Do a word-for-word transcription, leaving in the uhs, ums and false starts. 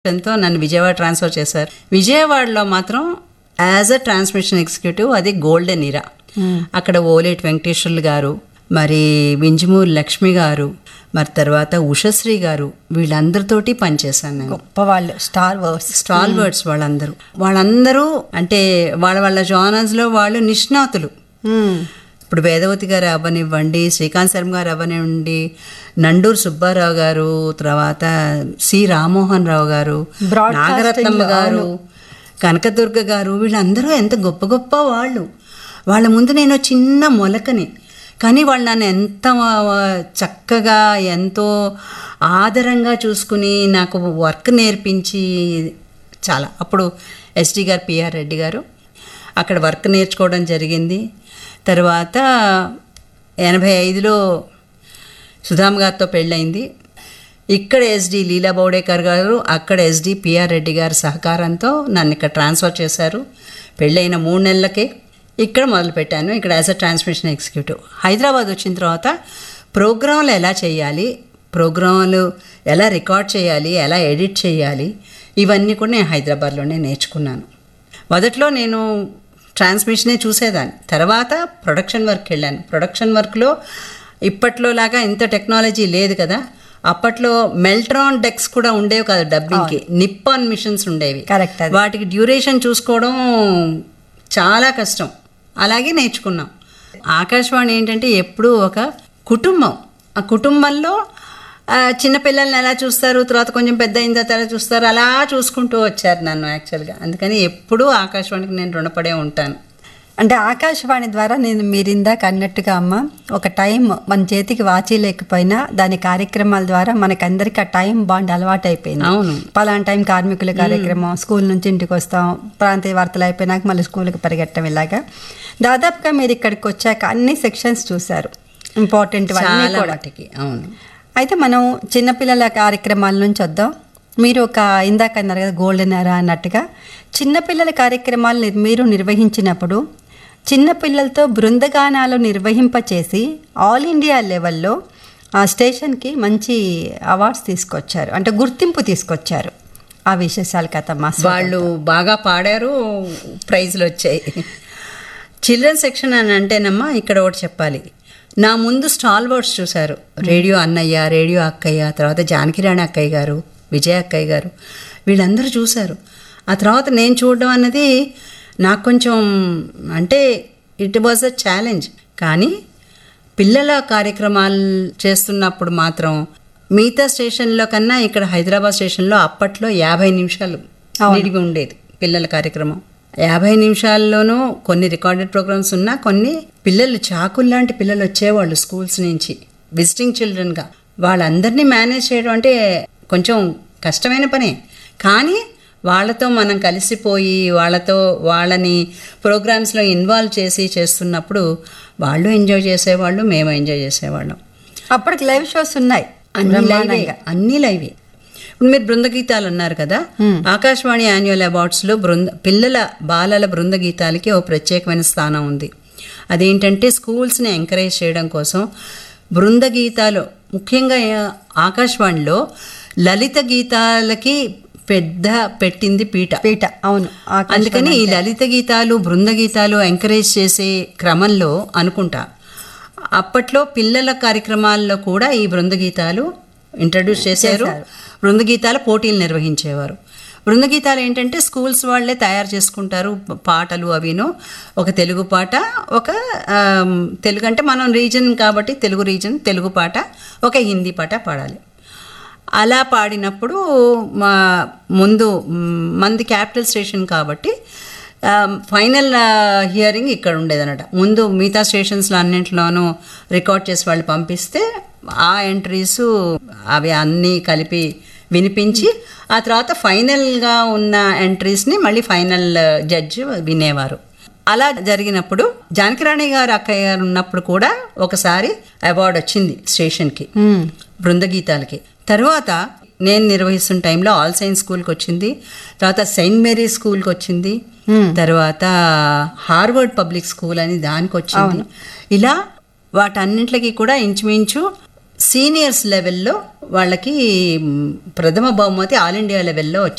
ఎంతో నన్ను విజయవాడ ట్రాన్స్ఫర్ చేశారు. విజయవాడలో మాత్రం యాజ్ అ ట్రాన్స్మిషన్ ఎగ్జిక్యూటివ్ అది గోల్డెన్ ఇరా. అక్కడ ఓలేటి వెంకటేశ్వర్లు గారు, మరి వింజమూరి లక్ష్మి గారు, మరి తర్వాత ఉషశ్రీ గారు, వీళ్ళందరితోటి పనిచేశాను నేను. గొప్ప వాళ్ళు, స్టార్ వర్డ్స్ స్టార్ వర్డ్స్ వాళ్ళందరూ వాళ్ళందరూ అంటే వాళ్ళ వాళ్ళ జానర్స్లో వాళ్ళు నిష్ణాతులు. ఇప్పుడు వేదవతి గారు అవ్వనివ్వండి, శ్రీకాంత్ శర్మ గారు అవ్వనివ్వండి, నండూరు సుబ్బారావు గారు, తర్వాత సి రామ్మోహన్ రావు గారు, నాగరత్నమ్మ గారు, కనకదుర్గ గారు, వీళ్ళందరూ ఎంత గొప్ప గొప్ప వాళ్ళు. వాళ్ళ ముందు నేను చిన్న మొలకని, కానీ వాళ్ళు నన్ను ఎంత చక్కగా ఎంతో ఆదరంగా చూసుకుని నాకు వర్క్ నేర్పించి చాలా. అప్పుడు ఎస్డి గారు, పిఆర్ రెడ్డి గారు అక్కడ వర్క్ నేర్చుకోవడం జరిగింది. తర్వాత ఎనభై ఐదులో సుధామ్ గారితో పెళ్ళయింది. ఇక్కడ ఎస్డి లీలా బౌడేకర్ గారు, అక్కడ ఎస్డి పిఆర్ రెడ్డి గారి సహకారంతో నన్ను ఇక్కడ ట్రాన్స్ఫర్ చేశారు. పెళ్ళైన మూడు నెలలకే ఇక్కడ మొదలుపెట్టాను, ఇక్కడ as a transmission executive. Hyderabad వచ్చిన తర్వాత ప్రోగ్రాంలు ఎలా చేయాలి, ప్రోగ్రాంలు ఎలా రికార్డ్ చేయాలి, ఎలా ఎడిట్ చేయాలి, ఇవన్నీ కూడా నేను హైదరాబాద్లోనే నేర్చుకున్నాను. మొదట్లో నేను ట్రాన్స్మిషనే చూసేదాన్ని, తర్వాత ప్రొడక్షన్ వర్క్ వెళ్ళాను. ప్రొడక్షన్ వర్క్లో ఇప్పట్లో లాగా ఇంత టెక్నాలజీ లేదు కదా. అప్పట్లో మెల్ట్రాన్ డెక్స్ కూడా ఉండేవి కాదు డబ్బింగ్కి, నిప్పాన్ మిషన్స్ ఉండేవి. కరెక్ట్. వాటికి డ్యూరేషన్ చూసుకోవడం చాలా కష్టం. అలాగే నేర్చుకున్నాం. ఆకాశవాణి ఏంటంటే ఎప్పుడూ ఒక కుటుంబం. ఆ కుటుంబంలో చిన్నపిల్లల్ని ఎలా చూస్తారు, తర్వాత కొంచెం పెద్ద అయిన తర్వాత ఎలా చూస్తారు, అలా చూసుకుంటూ వచ్చారు నన్ను యాక్చువల్గా. అందుకని ఎప్పుడూ ఆకాశవాణికి నేను రుణపడే ఉంటాను. అంటే ఆకాశవాణి ద్వారా నేను మీరు ఇందాక అన్నట్టుగా అమ్మ, ఒక టైం మన చేతికి వాచి లేకపోయినా దాని కార్యక్రమాల ద్వారా మనకందరికి ఆ టైం బాండ్ అలవాటు అయిపోయింది. అవును, పలానా టైం కార్మికుల కార్యక్రమం, స్కూల్ నుంచి ఇంటికి వస్తాం, ప్రాంతీయ వార్తలు అయిపోయినాక మళ్ళీ స్కూల్కి పరిగెట్టడం, ఇలాగా దాదాపుగా మీరు ఇక్కడికి వచ్చాక అన్ని సెక్షన్స్ చూశారు, ఇంపార్టెంట్ వాటికి. అవును. అయితే మనం చిన్నపిల్లల కార్యక్రమాల నుంచి వద్దాం. మీరు ఒక ఇందాక అన్నారు కదా గోల్డెన్ ఎరా అన్నట్టుగా, చిన్నపిల్లల కార్యక్రమాలు మీరు నిర్వహించినప్పుడు చిన్నపిల్లలతో బృందగానాలు నిర్వహింపచేసి ఆల్ ఇండియా లెవెల్లో ఆ స్టేషన్కి మంచి అవార్డ్స్ తీసుకొచ్చారు, అంటే గుర్తింపు తీసుకొచ్చారు. ఆ విశేషాలు కథమ్మా. వాళ్ళు బాగా పాడారు, ప్రైజ్లు వచ్చాయి. చిల్డ్రన్ సెక్షన్ అని అంటేనమ్మా ఇక్కడ ఒకటి చెప్పాలి. నా ముందు స్టాల్ వర్డ్స్ చూశారు, రేడియో అన్నయ్య, రేడియో అక్కయ్య, తర్వాత జానకిరాణి అక్కయ్య గారు, విజయ అక్కయ్య గారు, వీళ్ళందరూ చూశారు. ఆ తర్వాత నేను చూడడం అన్నది నాకు కొంచెం అంటే ఇట్ వాజ్ అ ఛాలెంజ్. కానీ పిల్లల కార్యక్రమాలు చేస్తున్నప్పుడు మాత్రం మిగతా స్టేషన్లో కన్నా ఇక్కడ హైదరాబాద్ స్టేషన్లో అప్పట్లో యాభై నిమిషాలు నిడివి ఉండేది పిల్లల కార్యక్రమం. యాభై నిమిషాల్లోనూ కొన్ని రికార్డెడ్ ప్రోగ్రామ్స్ ఉన్నా, కొన్ని పిల్లలు చాకుల్లాంటి పిల్లలు వచ్చేవాళ్ళు స్కూల్స్ నుంచి విజిటింగ్ చిల్డ్రన్గా. వాళ్ళందరినీ మేనేజ్ చేయడం అంటే కొంచెం కష్టమైన పనే. కానీ వాళ్ళతో మనం కలిసిపోయి వాళ్ళతో వాళ్ళని ప్రోగ్రామ్స్లో ఇన్వాల్వ్ చేసి చేస్తున్నప్పుడు వాళ్ళు ఎంజాయ్ చేసేవాళ్ళు, మేము ఎంజాయ్ చేసేవాళ్ళం. అప్పటికి లైవ్ షోస్ ఉన్నాయి, అన్ని లైవే అన్ని లైవే ఇప్పుడు మీరు బృందగీతాలు అన్నారు కదా, ఆకాశవాణి యాన్యువల్ అవార్డ్స్లో బృంద పిల్లల బాలల బృందగీతాలకి ఓ ప్రత్యేకమైన స్థానం ఉంది. అదేంటంటే స్కూల్స్ని ఎంకరేజ్ చేయడం కోసం బృందగీతాలు, ముఖ్యంగా ఆకాశవాణిలో లలిత గీతాలకి పెద్ద పెట్టింది పీట పీట అవును. అందుకని ఈ లలిత గీతాలు, బృందగీతాలు ఎంకరేజ్ చేసే క్రమంలో అనుకుంటా అప్పట్లో పిల్లల కార్యక్రమాల్లో కూడా ఈ బృందగీతాలు ఇంట్రడ్యూస్ చేశారు. బృందగీతాల పోటీలు నిర్వహించేవారు. బృందగీతాలు ఏంటంటే స్కూల్స్ వాళ్ళే తయారు చేసుకుంటారు పాటలు అవిను. ఒక తెలుగు పాట, ఒక తెలుగు అంటే మనం రీజన్ కాబట్టి తెలుగు రీజన్ తెలుగు పాట, ఒక హిందీ పాట పాడాలి. అలా పాడినప్పుడు మా ముందు మంది క్యాపిటల్ స్టేషన్ కాబట్టి ఫైనల్ హియరింగ్ ఇక్కడ ఉండేదన్నమాట. ముందు మిగతా స్టేషన్స్లో అన్నింటిలోనూ రికార్డ్ చేసి వాళ్ళు పంపిస్తే ఆ ఎంట్రీస్ అవి అన్నీ కలిపి వినిపించి ఆ తర్వాత ఫైనల్గా ఉన్న ఎంట్రీస్ని మళ్ళీ ఫైనల్ జడ్జి వినేవారు. అలా జరిగినప్పుడు జానకిరాణి గారు అక్కయ్య గారు ఉన్నప్పుడు కూడా ఒకసారి అవార్డు వచ్చింది స్టేషన్కి బృందగీతాలకి. తర్వాత నేను నిర్వహిస్తున్న టైంలో ఆల్ సైన్స్ స్కూల్కి వచ్చింది, తర్వాత సెయింట్ మేరీ స్కూల్కి వచ్చింది, తర్వాత హార్వర్డ్ పబ్లిక్ స్కూల్ అని దానికి వచ్చింది. ఇలా వాటన్నింటికి కూడా ఇంచుమించు సీనియర్స్ లెవెల్లో వాళ్ళకి ప్రథమ బహుమతి ఆల్ ఇండియా లెవెల్లో వచ్చింది.